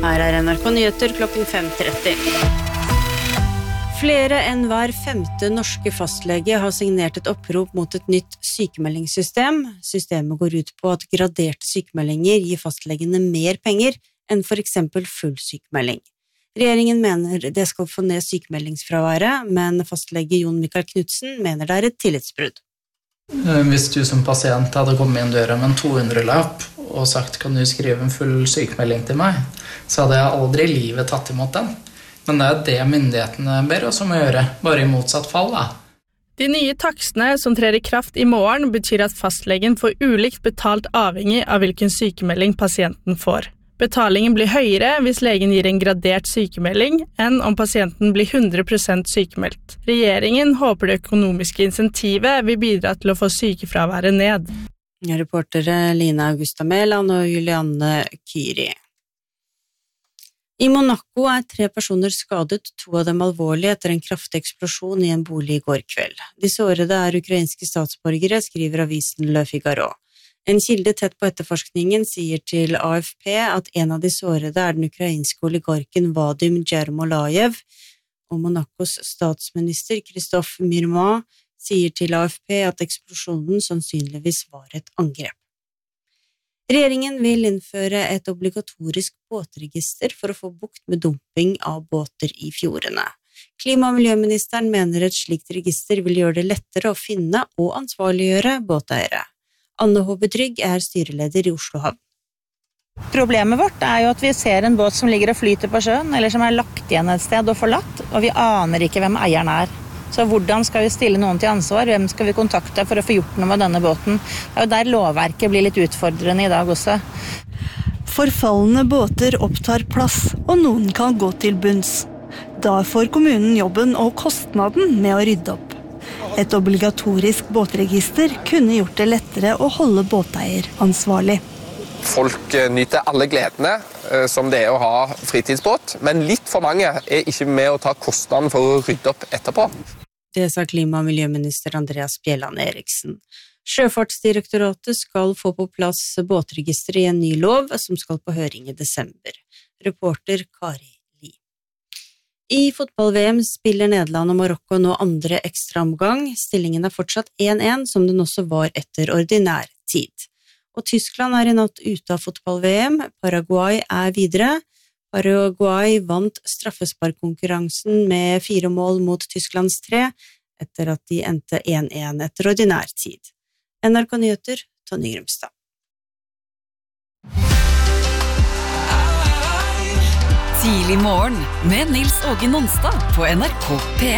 Her NRK Nyheter klokken 5:30. Flere enn hver femte norske fastlege har signert et opprop mot et nytt sykemeldingssystem. Systemet går ut på at graderte sykemeldinger gir fastlegene mer penger enn for eksempel full sykemelding. Regjeringen mener det skal få ned sykemeldingsfraværet, men fastlege Jon Mikael Knudsen mener det et tillitsbrudd. Hvis du som pasient hadde kommet inn døra med en 200-lapp og sagt kan du skrive en full sykemelding til meg, så hadde jeg aldri i livet tatt imot den. Men det det myndighetene ber oss om å gjøre, bare i motsatt fall da. De nye takstene som trer i kraft i morgen betyr at fastlegen får ulikt betalt avhengig av hvilken sykemelding pasienten får. Betalingen blir høyere hvis legen gir en gradert sykemelding enn om pasienten blir 100% sykemeldt. Regjeringen håper det økonomiske insentivet vil bidra til å få sykefraværet ned. Reportere Line Augusta Mæland og Julianne Kyri. I Monaco 3 personer skadet, 2 av dem alvorlig etter en kraftig eksplosjon i en bolig i går kveld. De sårede ukrainske statsborgere, skriver avisen Le Figaro. En kilde tett på etterforskningen sier til AFP at en av de sårede den ukrainske oligarken Vadim Jermolajev, og Monacos statsminister Christophe Mirma sier til AFP at eksplosjonen sannsynligvis var et angrep. Regjeringen vil innføre et obligatorisk båtregister for å få bukt med dumping av båter i fjordene. Klima- og miljøministeren mener et slikt register vil gjøre det lettere å finne og ansvarliggjøre båteiere. Anne Håbe Trygg styreleder i Oslo Havn. Problemet vårt jo at vi ser en båt som ligger og flyter på sjøen, eller som lagt igjen et sted og forlatt, og vi aner ikke hvem eieren Så hvordan skal vi stille noen til ansvar? Hvem skal vi kontakte for å få gjort noe med denne båten? Det jo der lovverket blir litt utfordrende i dag også. Forfallende båter opptar plass, og noen kan gå til bunns. Da får kommunen jobben og kostnaden med å rydde opp. Et obligatorisk båtregister kunne gjort det lettere å holde båteier ansvarlig. Folk nyter alle gledene som det å ha fritidsbåt, men litt for mange ikke med å ta kostnaden for å rydde opp etterpå. Det sa klima- og miljøminister Andreas Bjelland Eriksen. Sjøfartsdirektoratet skal få på plass båtregister i en ny lov som skal på høring i desember. Reporter Kari Li. I fotball-VM spiller Nederland og Marokko nå andre ekstraomgang. Stillingen fortsatt 1-1, som den også var etter ordinær tid. Og Tyskland i natt ute av fotball-VM. Paraguay videre. Paraguay vant straffesparkkonkurransen med 4 mål mot Tysklands 3, etter at de endte 1-1 etter ordinær tid. NRK Nyheter, Tonje Grimstad. Tidlig morgen med Nils Åge Nonstad på NRK P1.